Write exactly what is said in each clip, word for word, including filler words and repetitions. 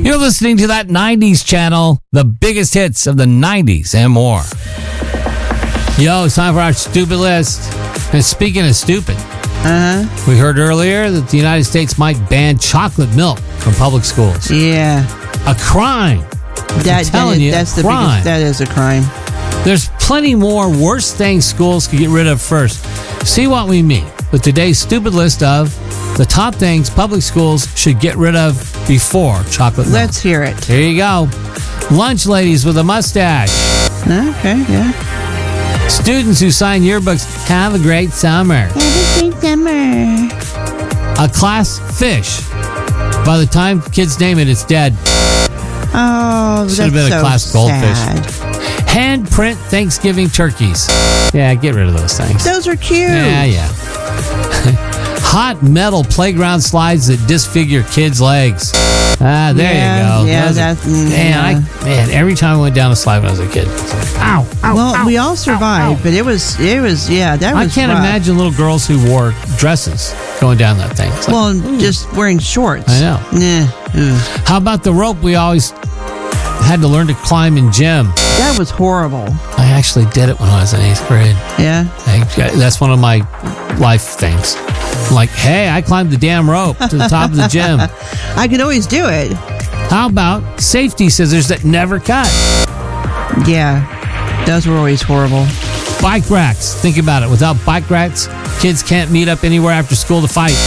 You're listening to that nineties channel, the biggest hits of the nineties and more. Yo, it's time for our stupid list. And speaking of stupid, Uh-huh. we heard earlier that the United States might ban chocolate milk from public schools. Yeah. A crime. That, telling that is, you, that's the crime. biggest, that is a crime. There's plenty more worse things schools could get rid of first. See what we mean with today's stupid list of the top things public schools should get rid of before chocolate milk. Let's hear it. Here you go. Lunch ladies with a mustache. Okay, yeah. Students who sign yearbooks, have a great summer. Have a great summer. A class fish. By the time kids name it, it's dead. Oh, Should that's have been a so class goldfish. sad. Handprint Thanksgiving turkeys. Yeah, get rid of those things. Those are cute. Yeah, yeah. Hot metal playground slides that disfigure kids' legs. Ah, there Yeah, you go. yeah, Those are- that's- mm, man, yeah. I, man, every time I went down a slide when I was a kid, ow, ow, Well, ow, we all ow, survived, ow. but it was, it was, yeah, that I was can't rough. imagine little girls who wore dresses going down that thing. It's like, Well, just wearing shorts. I know. Nah. Ugh. how about the rope we always had to learn to climb in gym? That was horrible. I actually did it when I was in eighth grade. Yeah. I, that's one of my life things. Like, hey, I climbed the damn rope to the top of the gym. I could always do it. How about safety scissors that never cut? Yeah. Those were always horrible. Bike racks. Think about it. Without bike racks, kids can't meet up anywhere after school to fight.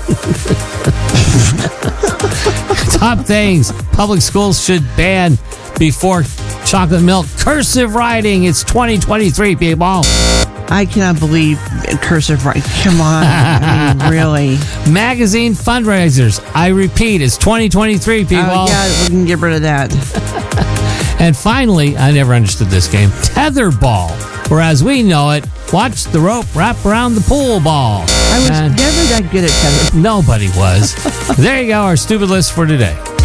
Top things public schools should ban before chocolate milk. Cursive writing. It's twenty twenty-three, people. I cannot believe cursive writing. Come on. I mean, really. Magazine fundraisers. I repeat, it's twenty twenty-three, people. Oh, yeah, we can get rid of that. And finally, I never understood this game, tetherball. Whereas we know it, watch the rope wrap around the pool ball. I was And never that good at tether. nobody was. There you go, our stupid list for today.